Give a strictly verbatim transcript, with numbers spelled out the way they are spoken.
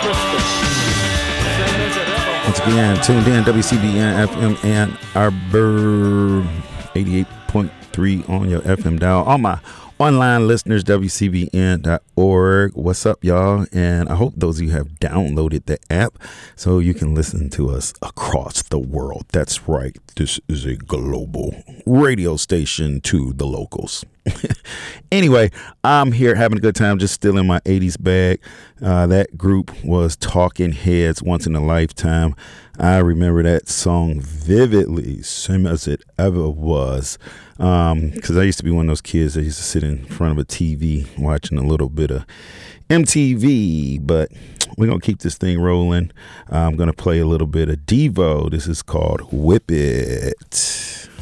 Once again, tuned in W C B N F M Ann Arbor eighty-eight point three on your F M dial. All my online listeners, W C B N dot org. What's up, y'all? And I hope those of you have downloaded the app so you can listen to us across the world. That's right. This is a global radio station to the locals. Anyway, I'm here having a good time, just still in my eighties bag. Uh, that group was Talking Heads, Once in a Lifetime. I remember that song vividly, same as it ever was. Um, because I used to be one of those kids that used to sit in front of a T V watching a little bit of M T V. But we're going to keep this thing rolling. I'm going to play a little bit of Devo. This is called Whip It.